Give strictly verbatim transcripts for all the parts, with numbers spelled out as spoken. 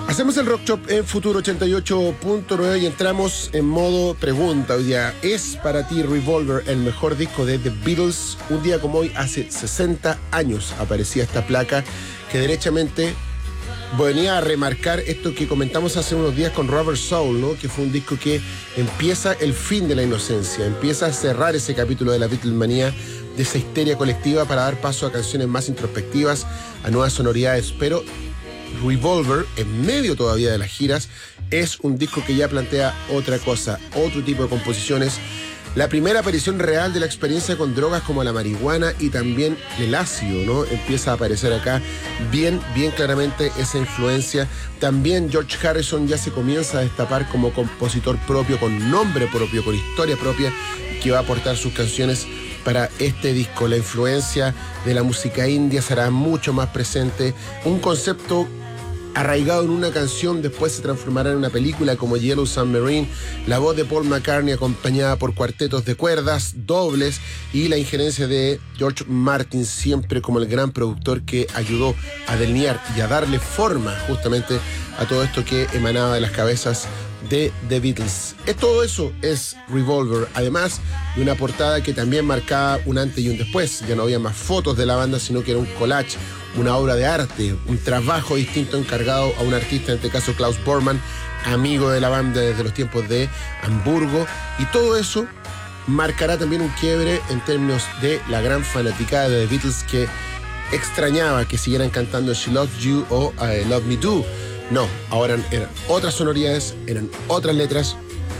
Hacemos el Rock Shop en Futuro ochenta y ocho punto nueve y entramos en modo pregunta. Hoy día, ¿es para ti Revolver el mejor disco de The Beatles? Un día como hoy, hace sesenta años, aparecía esta placa que derechamente venía a remarcar esto que comentamos hace unos días con Rubber Soul, ¿no? Que fue un disco que empieza el fin de la inocencia, empieza a cerrar ese capítulo de la Beatlemanía, de esa histeria colectiva, para dar paso a canciones más introspectivas, a nuevas sonoridades, pero Revolver, en medio todavía de las giras, es un disco que ya plantea otra cosa, otro tipo de composiciones. La primera aparición real de la experiencia con drogas como la marihuana y también el ácido, ¿no? Empieza a aparecer acá bien, bien claramente esa influencia. También George Harrison ya se comienza a destapar como compositor propio, con nombre propio, con historia propia, que va a aportar sus canciones para este disco. La influencia de la música india será mucho más presente. Un concepto arraigado en una canción después se transformará en una película como Yellow Submarine. La voz de Paul McCartney acompañada por cuartetos de cuerdas, dobles, y la injerencia de George Martin, siempre como el gran productor que ayudó a delinear y a darle forma justamente a todo esto que emanaba de las cabezas de The Beatles. Todo eso es Revolver, además de una portada que también marcaba un antes y un después. Ya no había más fotos de la banda, sino que era un collage, una obra de arte, un trabajo distinto encargado a un artista, en este caso Klaus Bormann, amigo de la banda desde los tiempos de Hamburgo, y todo eso marcará también un quiebre en términos de la gran fanaticada de The Beatles, que extrañaba que siguieran cantando She Loves You o uh, Love Me Do. No, ahora eran otras sonoridades, eran otras letras,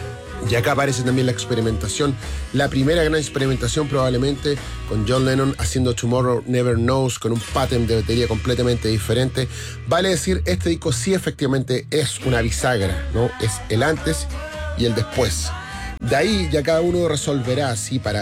y acá aparece también la experimentación, la primera gran experimentación probablemente, con John Lennon haciendo Tomorrow Never Knows, con un pattern de batería completamente diferente. Vale decir, este disco sí efectivamente es una bisagra, ¿no? Es el antes y el después. De ahí ya cada uno resolverá si para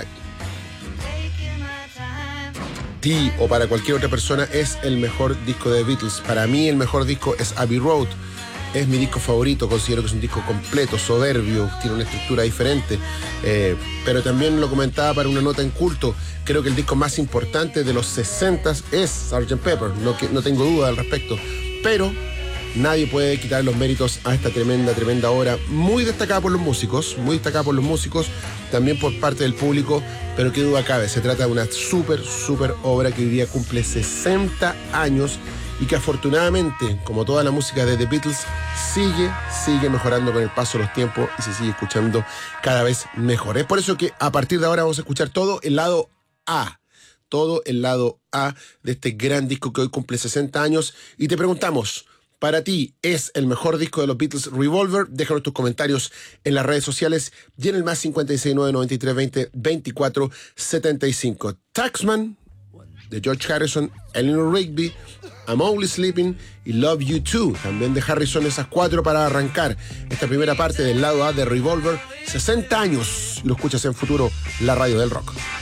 ti o para cualquier otra persona es el mejor disco de The Beatles. Para mí el mejor disco es Abbey Road. Es mi disco favorito, considero que es un disco completo, soberbio, tiene una estructura diferente, eh, pero también lo comentaba para una nota en culto, creo que el disco más importante de los sesenta es sergeant Pepper, no, que, no tengo duda al respecto, pero nadie puede quitar los méritos a esta tremenda, tremenda obra, muy destacada por los músicos, muy destacada por los músicos, también por parte del público, pero qué duda cabe, se trata de una súper, súper obra que hoy día cumple sesenta años, y que afortunadamente, como toda la música de The Beatles, sigue, sigue mejorando con el paso de los tiempos y se sigue escuchando cada vez mejor. Es por eso que a partir de ahora vamos a escuchar todo el lado A, todo el lado A de este gran disco que hoy cumple sesenta años, y te preguntamos, ¿para ti es el mejor disco de los Beatles Revolver? Déjanos tus comentarios en las redes sociales y en el más cincuenta y seis nueve noventa y tres veinte veinticuatro setenta y cinco. Taxman, de George Harrison, Eleanor Rigby, I'm Only Sleeping y Love You Too, también de Harrison, esas cuatro para arrancar esta primera parte del lado A de Revolver. sesenta años, lo escuchas en Futuro, la radio del rock.